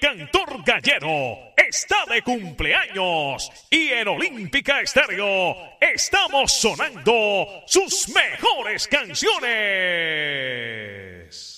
cantor gallero está de cumpleaños y en Olímpica Estéreo estamos sonando sus mejores canciones.